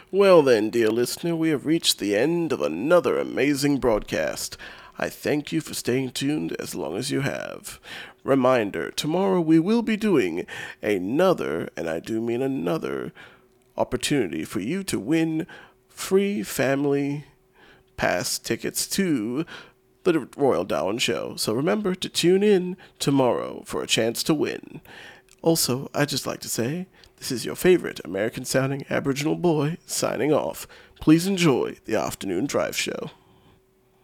Well then, dear listener, we have reached the end of another amazing broadcast. I thank you for staying tuned as long as you have. Reminder, tomorrow we will be doing another, and I do mean another, opportunity for you to win free family pass tickets to the Royal Darwin Show. So remember to tune in tomorrow for a chance to win. Also, I'd just like to say, this is your favorite American sounding Aboriginal boy signing off. Please enjoy the afternoon drive show.